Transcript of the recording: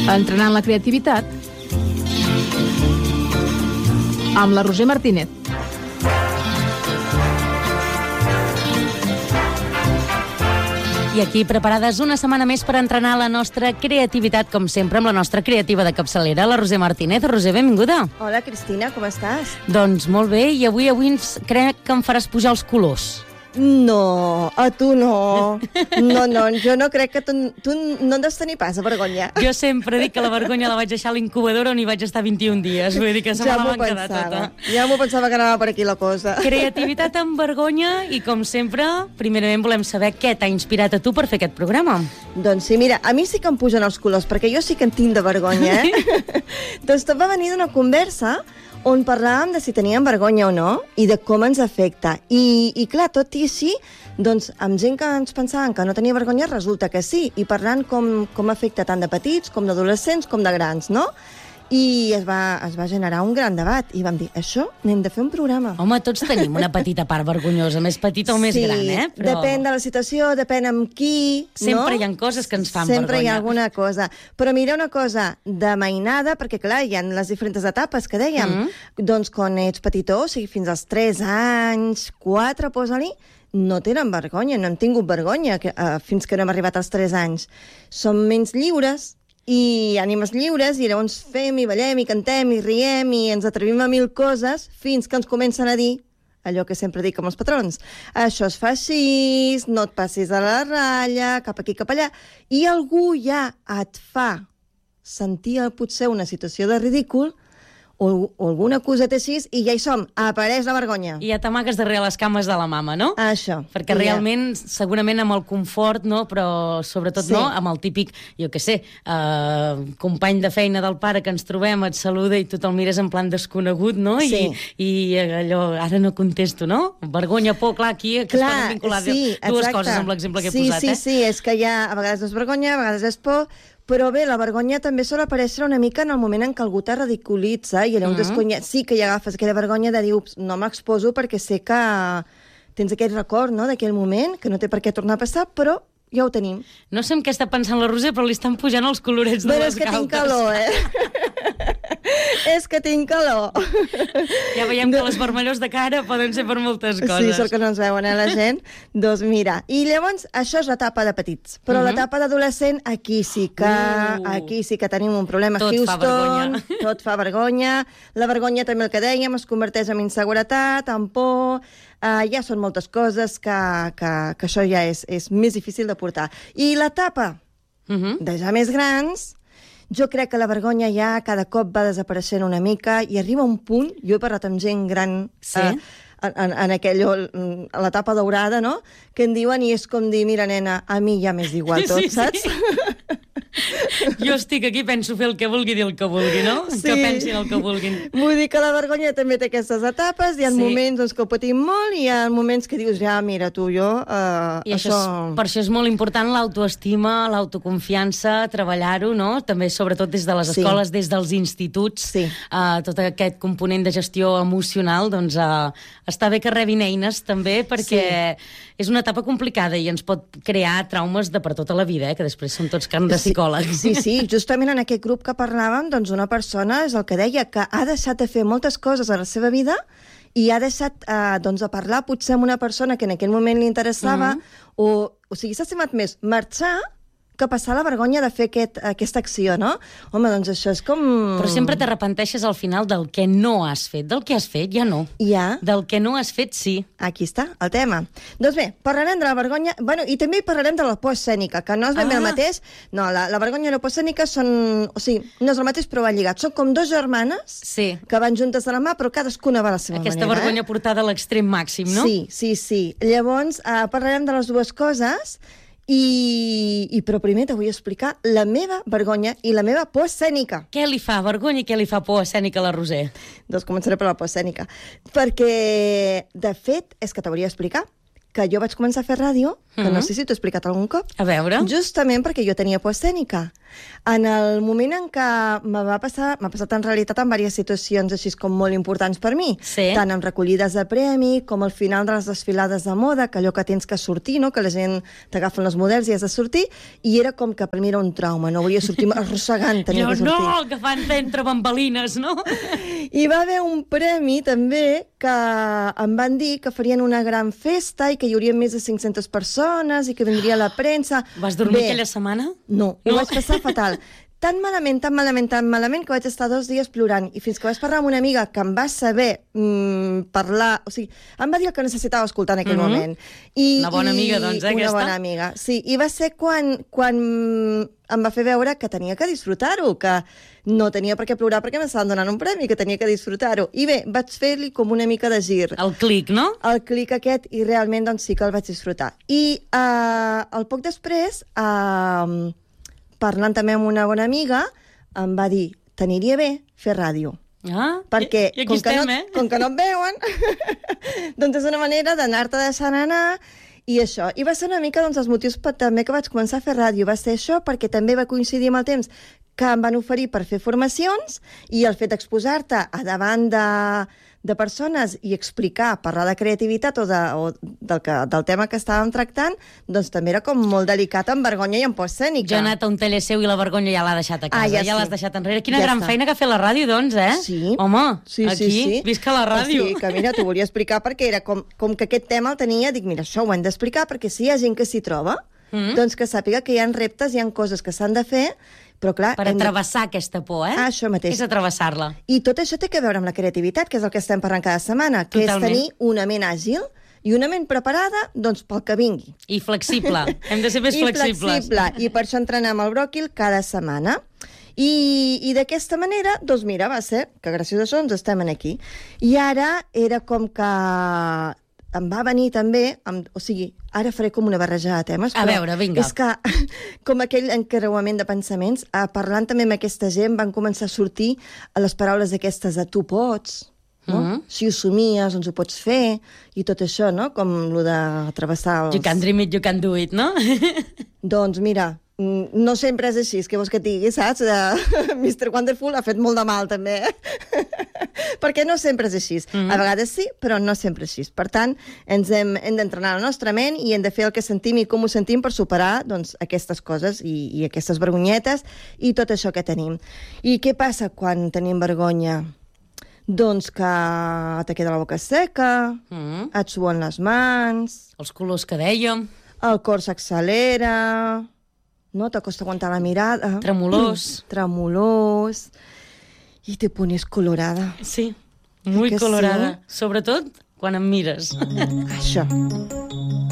Entrenant la creativitat amb la Roser Martínez. I aquí, preparades una setmana més per entrenar la nostra creativitat, com sempre, amb la nostra creativa de capçalera, la Roser Martínez. Roser, benvinguda. Hola, Cristina, com estàs? Doncs molt bé, i avui crec que em faràs pujar els colors. No, a tu no. No, jo no crec que tu no en has tenir pas, a vergonya. Jo sempre dic que la vergonya la vaig deixar a l'incubadora on hi vaig estar 21 dies. Vull dir que se me la van quedar tota. Ja m'ho pensava que anava per aquí la cosa. Creativitat amb vergonya i, com sempre, primerament volem saber què t'ha inspirat a tu per fer aquest programa. Doncs sí, mira, a mi sí que em pugen els colors, perquè jo sí que en tinc de vergonya, Doncs tot va venir d'una conversa on parlàvem de si teníem vergonya o no i de com ens afecta. I clar, tot i així, doncs, amb gent que ens pensaven que no tenia vergonya, resulta que sí. I parlant com afecta tant de petits, com d'adolescents, com de grans, no? I es va generar un gran debat. I vam dir, això, n'hem de fer un programa. Home, tots tenim una petita part vergonyosa, més petita o més gran, eh? Sí, depèn de la situació, depèn amb qui, Sempre hi ha coses que ens fan vergonya. Sempre hi ha alguna cosa. Però mira una cosa, de mainada, perquè clar, hi ha les diferents etapes que dèiem. Doncs quan ets petitó, o sigui, fins als 3 anys, 4, posa-li, no tenen vergonya, no hem tingut vergonya fins que no hem arribat als 3 anys. Som menys lliures, i ànimes lliures, i llavors fem i ballem i cantem i riem i ens atrevim a 1000 coses fins que ens comencen a dir allò que sempre dic amb els patrons: això es fa així, no et passis a la ratlla, cap aquí, cap allà. I algú ja et fa sentir potser una situació de ridícul o alguna coseta així, i ja hi som, apareix la vergonya. I ja t'amagues darrere les cames de la mama, no? Això. Perquè realment, segurament amb el confort, no? Però sobretot no, amb el típic, jo què sé, company de feina del pare que ens trobem, et saluda i tu te'l mires en plan desconegut, no? Sí. I allò, ara no contesto, no? Vergonya, por, clar, aquí que es poden vincular dues coses amb l'exemple que he posat, Sí, és que ja a vegades és vergonya, a vegades és por. Però bé, la vergonya també sol aparèixer una mica en el moment en què algú te ridiculitza i llavors sí que hi agafes aquella vergonya de dir, ups, no m'exposo perquè sé que tens aquell record, no?, d'aquell moment, que no té per què tornar a passar, però ja ho tenim. No sé en què està pensant la Roser, però li estan pujant els colorets de les galtes. És que tinc calor, És que tinc calor. Ja veiem que les vermellors de cara poden ser per moltes coses. Sí, sort que no ens veuen, la gent. Doncs mira, i llavors això és l'etapa de petits, però l'etapa d'adolescent, aquí sí que tenim un problema. Tot Houston, fa vergonya. Tot fa vergonya. La vergonya també, el que dèiem, es converteix en inseguretat, en por. Ja són moltes coses que això ja és més difícil de portar. I l'etapa de ja més grans, jo crec que la vergonya ja cada cop va desapareixent una mica i arriba un punt, jo he parlat amb gent gran en l'etapa daurada, no?, que en diuen, i és com dir, mira, nena, a mi ja m'és igual tot, saps? Jo estic aquí, penso fer el que vulgui, dir el que vulgui, no? Sí. Que pensin el que vulguin. Vull dir que la vergonya també té aquestes etapes, hi ha moments doncs, que ho patim molt i hi ha moments que dius, ja, mira, tu, jo, I per això és molt important l'autoestima, l'autoconfiança, treballar-ho, no? També, sobretot, des de les escoles, des dels instituts, tot aquest component de gestió emocional, doncs està bé que rebin eines, també, perquè és una etapa complicada i ens pot crear traumes de per tota la vida, que després són tots carn de psicòleg. Sí, justament en aquest grup que parlàvem, doncs una persona és el que deia, que ha deixat de fer moltes coses a la seva vida i ha deixat de parlar potser amb una persona que en aquell moment li interessava, o sigui, s'ha estimat més marxar que passar la vergonya de fer aquesta acció, no? Home, doncs això és com... Però sempre t'arrepenteixes al final del que no has fet. Del que has fet, ja no. Ja. Del que no has fet, sí. Aquí està, el tema. Doncs bé, parlarem de la vergonya... Bueno, i també parlarem de la por escènica, que no és ben bé el mateix. No, la vergonya i la por escènica són... O sigui, no és el mateix, però van lligats. Són com dos germanes que van juntes de la mà, però cadascuna va a la seva manera. Aquesta vergonya portada a l'extrem màxim, no? Sí. Llavors, parlarem de les dues coses... Però primer t'ho vull explicar la meva vergonya i la meva por escènica. Què li fa vergonya i què li fa por escènica a la Roser? Doncs començaré per la por escènica. Perquè, de fet, és que t'hauria d'explicar que jo vaig començar a fer ràdio, que no sé si t'ho he explicat algun cop. A veure. Justament perquè jo tenia por escènica. En el moment en què m'ha passat en realitat en diverses situacions així com molt importants per mi, tant en recollides de premi com al final de les desfilades de moda, que allò que tens que sortir, no? Que la gent t'agafen els models i has de sortir, i era com que per mi era un trauma, no volia sortir arrossegant, tenia que sortir. No, que fan entre bambalines, no? I va haver un premi també que em van dir que farien una gran festa i que hi hauria més de 500 persones i que vindria la premsa. Vas dormir aquella setmana? No, ho vaig passar fatal. Tan malament, que vaig estar 2 dies plorant. I fins que vaig parlar amb una amiga que em va saber parlar... O sigui, em va dir el que necessitava escoltar en aquell moment. Una bona amiga, doncs, aquesta? Una bona amiga, sí. I va ser quan em va fer veure que tenia que disfrutar-ho, que no tenia per què plorar perquè m'estaven donant un premi, que tenia que disfrutar-ho. I bé, vaig fer-li com una mica de gir. El clic, no? El clic aquest, i realment doncs, sí que el vaig disfrutar. I al poc després... parlant també amb una bona amiga, em va dir, t'aniria bé fer ràdio. Perquè, i aquí estem, com que no et veuen, doncs és una manera d'anar-te deixant anar, i això. I va ser una mica doncs, els motius també que vaig començar a fer ràdio. Va ser això perquè també va coincidir amb el temps que em van oferir per fer formacions, i el fet d'exposar-te a davant de persones i explicar, parlar de creativitat o del tema que estàvem tractant, doncs també era com molt delicat, amb vergonya i amb por escènica. Jo he anat a un teleseu i la vergonya ja l'ha deixat a casa, ja l'has deixat enrere. Quina gran feina que ha fet la ràdio, doncs, eh? Sí. Home, aquí, visca la ràdio. Sí, que mira, t'ho volia explicar perquè era com que aquest tema el tenia, dic, mira, això ho hem d'explicar perquè si hi ha gent que s'hi troba, doncs que sàpiga que hi ha reptes, hi ha coses que s'han de fer, però clar... Per travessar aquesta por, eh? Això mateix. És atravessar-la. I tot això té a veure amb la creativitat, que és el que estem parlant cada setmana, que és tenir una ment àgil i una ment preparada, doncs, pel que vingui. I flexible. Hem de ser més flexibles. I per això entrenem el bròquil cada setmana. I d'aquesta manera, doncs mira, va ser que gràcies a això ens estem aquí. I ara era com que em va venir també, o sigui, ara faré com una barreja de temes, però a veure, vinga. És que, com aquell encreuament de pensaments, parlant també amb aquesta gent, van començar a sortir a les paraules aquestes de tu pots, no? Si ho somies, doncs ho pots fer, i tot això, no? Com el de travessar els... You can dream it, you can do it, no? Doncs mira, no sempre és així, que vols que et digui, saps? Mr. Wonderful ha fet molt de mal, també. Perquè no sempre és així. A vegades sí, però no sempre és així. Per tant, hem d'entrenar la nostra ment i hem de fer el que sentim i com ho sentim per superar doncs, aquestes coses i aquestes vergonyetes i tot això que tenim. I què passa quan tenim vergonya? Doncs que te queda la boca seca, et suen les mans... Els colors que dèiem... El cor s'accelera... No, t'acosta aguantar la mirada. Tremolós. Tremolós. I te pones colorada. Sí, muy colorada. Sí? Sobretot quan em mires. Això.